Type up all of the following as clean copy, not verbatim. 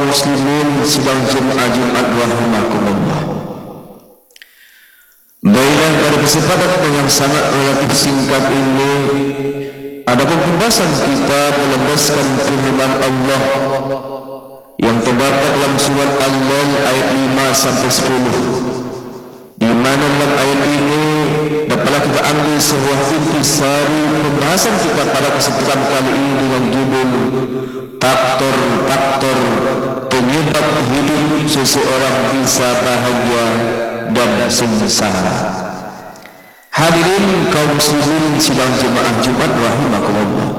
muslimin sidang Jumat rahimakumullah. Baiklah, pada kesempatan yang sangat relatif singkat ini ada pembahasan kita melandaskan firman Allah yang terdapat dalam surat Al-Mulk ayat 5 sampai 10, di mana dalam ayat ini dapatlah kita ambil sebuah intisari pembahasan kita pada kesempatan kali ini dengan judul faktor-faktor penyebab hidup seseorang bisa bahagia dan sengsara. Hadirin kaum muslimin sidang jemaah Jumat rahimakumullah.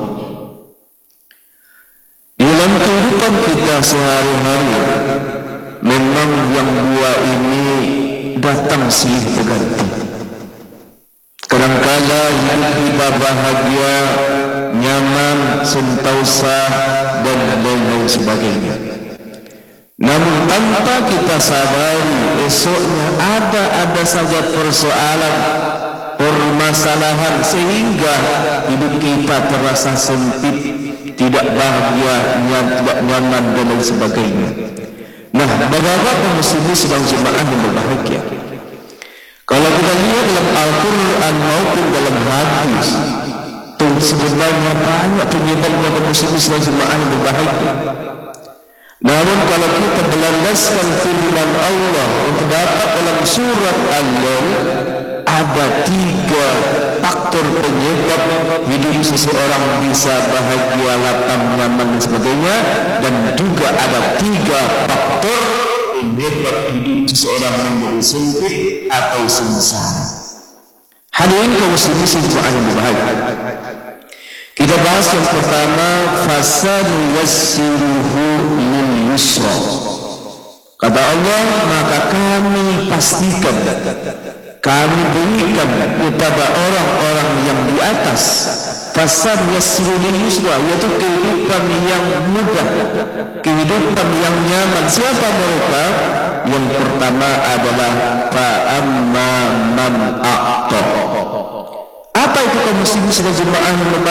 Dalam kehidupan kita sehari-hari memang yang dua ini datang silih berganti. Kadangkala hidup kita bahagia, nyaman, sentosa dan lain-lain sebagainya. Namun tanpa kita sadari, esoknya ada saja persoalan, permasalahan sehingga hidup kita terasa sempit, tidak bahagia, tidak nyaman dan lain sebagainya. Nah, bagaimana kaum muslimin sedang jemaah yang berbahagia? Kalau kita lihat dalam Al-Quran maupun dalam hadis, sebenarnya banyak penyebab kaum muslimin sedang jemaah yang berbahagia. Namun kalau kita melandaskan firman Allah yang terdapat dalam surat Al-Mulk, ada 3 faktor penyebab hidup seseorang bisa bahagia, lapang, nyaman dan sebagainya, dan juga ada 3 faktor penyebab hidup seseorang menjadi sempit atau sengsara. Hadirin kaum muslimin yang berbahagia, kita bahas yang pertama, fasanuyassiruhu lil yusra. Kata Allah, maka kami pastikan, kami berikan kepada orang-orang yang di atas fasanuyassiruhu lil yusra, yaitu kehidupan yang mudah, kehidupan yang nyaman. Siapa mereka? Yang pertama adalah fa'amma man a'ta. Apa itu kaum muslimin sedang jemaah